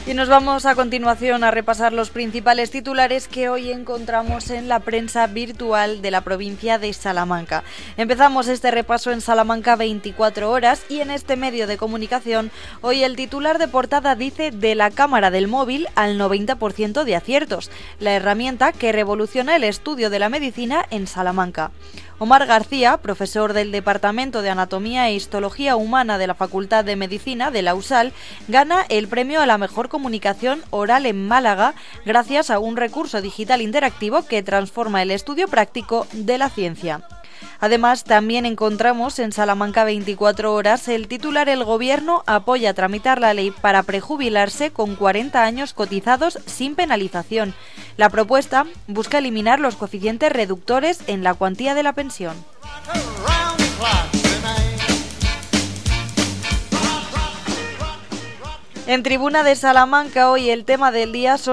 Y nos vamos a continuación a repasar los principales titulares que hoy encontramos en la prensa virtual de la provincia de Salamanca. Empezamos este repaso en Salamanca 24 horas y en este medio de comunicación hoy el titular de portada dice: de la cámara del móvil al 90% de aciertos, la herramienta que revoluciona el estudio de la medicina en Salamanca. Omar García, profesor del Departamento de Anatomía e Histología Humana de la Facultad de Medicina de la USAL, gana el premio a la mejor comunicación oral en Málaga gracias a un recurso digital interactivo que transforma el estudio práctico de la ciencia. Además, también encontramos en Salamanca 24 horas el titular: el Gobierno apoya tramitar la ley para prejubilarse con 40 años cotizados sin penalización. La propuesta busca eliminar los coeficientes reductores en la cuantía de la pensión. En Tribuna de Salamanca hoy el tema del día son